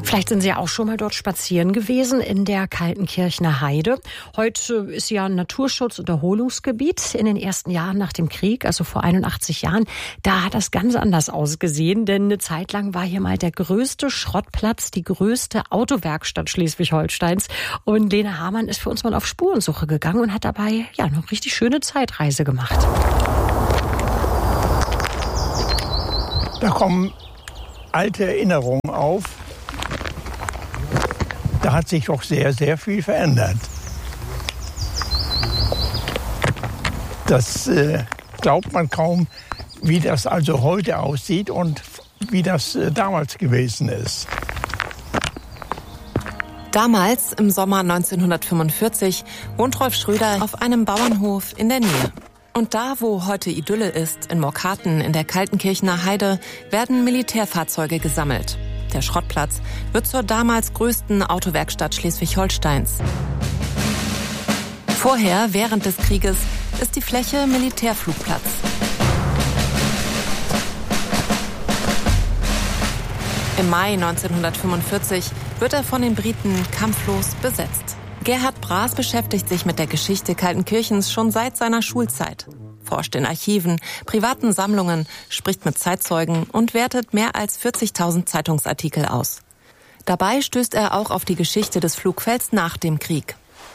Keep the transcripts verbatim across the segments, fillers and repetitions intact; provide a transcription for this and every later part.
Vielleicht sind Sie ja auch schon mal dort spazieren gewesen in der Kaltenkirchner Heide. Heute ist ja ein Naturschutz- und Erholungsgebiet. In den ersten Jahren nach dem Krieg, also vor einundachtzig Jahren, da hat das ganz anders ausgesehen. Denn eine Zeit lang war hier mal der größte Schrottplatz, die größte Autowerkstatt Schleswig-Holsteins. Und Lena Hamann ist für uns mal auf Spurensuche gegangen und hat dabei ja eine richtig schöne Zeitreise gemacht. Da kommen alte Erinnerungen auf. Da hat sich doch sehr, sehr viel verändert. Das äh, glaubt man kaum, wie das also heute aussieht und wie das äh, damals gewesen ist. Damals, im Sommer neunzehnhundertfünfundvierzig, wohnt Rolf Schröder auf einem Bauernhof in der Nähe. Und da, wo heute Idylle ist, in Morkarten in der Kaltenkirchner Heide, werden Militärfahrzeuge gesammelt. Der Schrottplatz wird zur damals größten Autowerkstatt Schleswig-Holsteins. Vorher, während des Krieges, ist die Fläche Militärflugplatz. Im Mai neunzehnhundertfünfundvierzig wird er von den Briten kampflos besetzt. Gerhard Braas beschäftigt sich mit der Geschichte Kaltenkirchens schon seit seiner Schulzeit. Forscht in Archiven, privaten Sammlungen, spricht mit Zeitzeugen und wertet mehr als vierzigtausend Zeitungsartikel aus. Dabei stößt er auch auf die Geschichte des Flugfelds nach dem Krieg.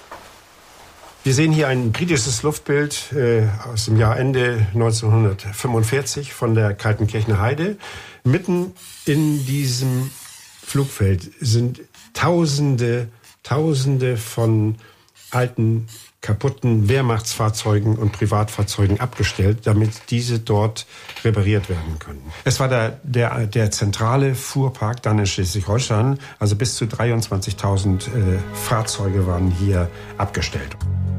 Wir sehen hier ein britisches Luftbild äh, aus dem Jahr Ende neunzehnhundertfünfundvierzig von der Kaltenkirchner Heide. Mitten in diesem Flugfeld sind Tausende, Tausende von alten, kaputten Wehrmachtsfahrzeugen und Privatfahrzeugen abgestellt, damit diese dort repariert werden können. Es war der, der, der zentrale Fuhrpark dann in Schleswig-Holstein, also bis zu dreiundzwanzigtausend äh, Fahrzeuge waren hier abgestellt.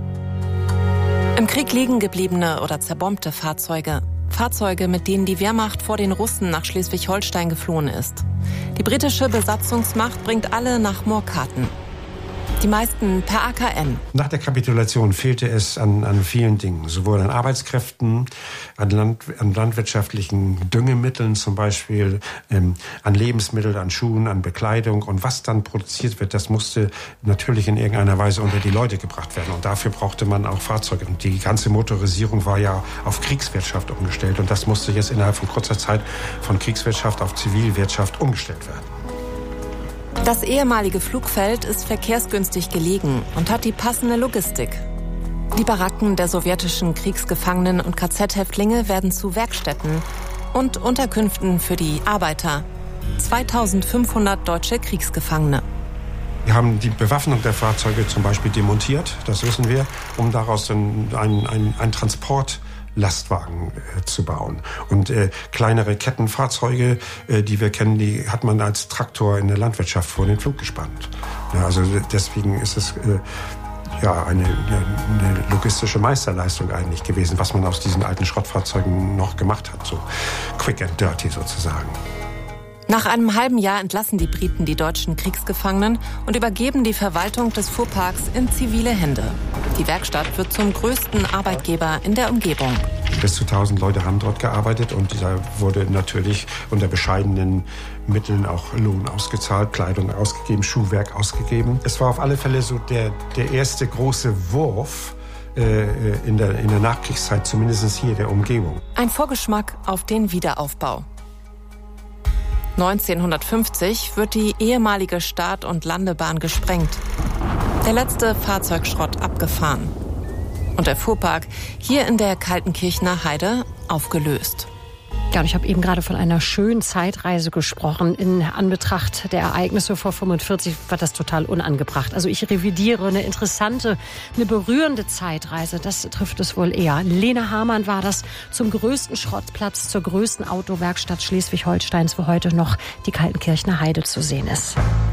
Im Krieg liegen gebliebene oder zerbombte Fahrzeuge. Fahrzeuge, mit denen die Wehrmacht vor den Russen nach Schleswig-Holstein geflohen ist. Die britische Besatzungsmacht bringt alle nach Morkarten. Die meisten per A K N. Nach der Kapitulation fehlte es an, an vielen Dingen, sowohl an Arbeitskräften, an, Land, an landwirtschaftlichen Düngemitteln zum Beispiel, ähm, an Lebensmitteln, an Schuhen, an Bekleidung. Und was dann produziert wird, das musste natürlich in irgendeiner Weise unter die Leute gebracht werden. Und dafür brauchte man auch Fahrzeuge. Und die ganze Motorisierung war ja auf Kriegswirtschaft umgestellt. Und das musste jetzt innerhalb von kurzer Zeit von Kriegswirtschaft auf Zivilwirtschaft umgestellt werden. Das ehemalige Flugfeld ist verkehrsgünstig gelegen und hat die passende Logistik. Die Baracken der sowjetischen Kriegsgefangenen und K Z-Häftlinge werden zu Werkstätten und Unterkünften für die Arbeiter. zweitausendfünfhundert deutsche Kriegsgefangene. Wir haben die Bewaffnung der Fahrzeuge zum Beispiel demontiert, das wissen wir, um daraus einen ein, ein Transport Lastwagen äh, zu bauen. Und äh, kleinere Kettenfahrzeuge, äh, die wir kennen, die hat man als Traktor in der Landwirtschaft vor den Flug gespannt. Ja, also deswegen ist es äh, ja eine, eine logistische Meisterleistung eigentlich gewesen, was man aus diesen alten Schrottfahrzeugen noch gemacht hat. So quick and dirty sozusagen. Nach einem halben Jahr entlassen die Briten die deutschen Kriegsgefangenen und übergeben die Verwaltung des Fuhrparks in zivile Hände. Die Werkstatt wird zum größten Arbeitgeber in der Umgebung. Bis zu tausend Leute haben dort gearbeitet und da wurde natürlich unter bescheidenen Mitteln auch Lohn ausgezahlt, Kleidung ausgegeben, Schuhwerk ausgegeben. Es war auf alle Fälle so der, der erste große Wurf äh, in, der, in der Nachkriegszeit, zumindest hier der Umgebung. Ein Vorgeschmack auf den Wiederaufbau. neunzehnhundertfünfzig wird die ehemalige Start- und Landebahn gesprengt. Der letzte Fahrzeugschrott abgefahren. Und der Fuhrpark hier in der Kaltenkirchner Heide aufgelöst. Ja, und ich habe eben gerade von einer schönen Zeitreise gesprochen. In Anbetracht der Ereignisse vor fünfundvierzig war das total unangebracht. Also ich revidiere eine interessante, eine berührende Zeitreise. Das trifft es wohl eher. Lena Hamann war das zum größten Schrottplatz, zur größten Autowerkstatt Schleswig-Holsteins, wo heute noch die Kaltenkirchner Heide zu sehen ist.